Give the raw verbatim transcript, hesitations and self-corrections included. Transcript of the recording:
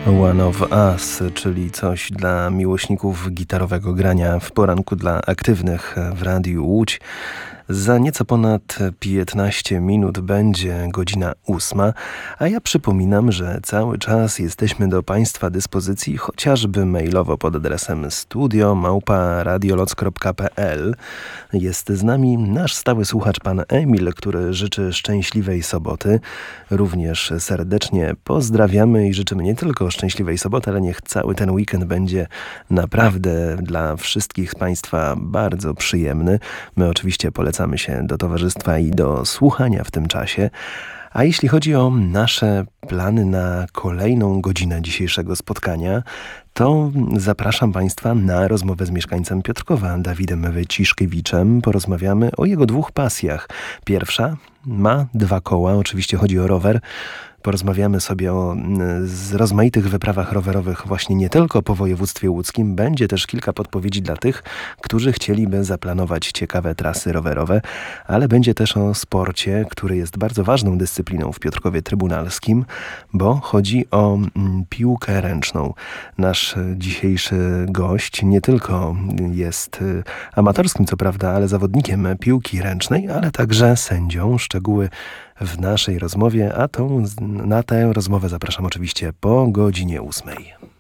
One of Us, czyli coś dla miłośników gitarowego grania w poranku dla aktywnych w Radiu Łódź. Za nieco ponad piętnaście minut będzie godzina ósma, a ja przypominam, że cały czas jesteśmy do Państwa dyspozycji chociażby mailowo pod adresem studio małpa radioloc kropka p l. Jest z nami nasz stały słuchacz pan Emil, który życzy szczęśliwej soboty. Również serdecznie pozdrawiamy i życzymy nie tylko szczęśliwej soboty, ale niech cały ten weekend będzie naprawdę dla wszystkich Państwa bardzo przyjemny. My oczywiście polecamy się do towarzystwa i do słuchania w tym czasie. A jeśli chodzi o nasze plany na kolejną godzinę dzisiejszego spotkania, to zapraszam Państwa na rozmowę z mieszkańcem Piotrkowa, Dawidem Wyciszkiewiczem. Porozmawiamy o jego dwóch pasjach. Pierwsza ma dwa koła, oczywiście chodzi o rower. Porozmawiamy sobie o z rozmaitych wyprawach rowerowych właśnie nie tylko po województwie łódzkim. Będzie też kilka podpowiedzi dla tych, którzy chcieliby zaplanować ciekawe trasy rowerowe, ale będzie też o sporcie, który jest bardzo ważną dyscypliną w Piotrkowie Trybunalskim, bo chodzi o mm, piłkę ręczną. Nasz dzisiejszy gość nie tylko jest amatorskim, co prawda, ale zawodnikiem piłki ręcznej, ale także sędzią. Szczegóły w naszej rozmowie, a tą, na tę rozmowę zapraszam oczywiście po godzinie ósmej.